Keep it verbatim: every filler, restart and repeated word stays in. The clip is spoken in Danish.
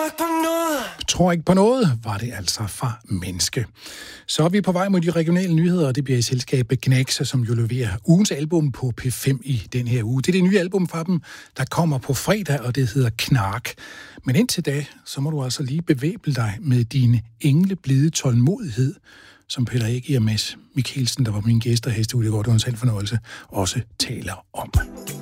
ikke på noget. Tror ikke på noget, var det altså fra Menneske. Så er vi på vej mod de regionale nyheder, og det bliver i selskabet Gnags, som jo leverer ugens album på P fem i den her uge. Det er det nye album fra dem, der kommer på fredag, og det hedder Knark. Men indtil da, så må du altså lige bevæbne dig med din engleblide tålmodighed, som Peter Ægir og Mads Mikkelsen, der var mine gæster her i studiet, hvor det var en selv fornøjelse, også taler om.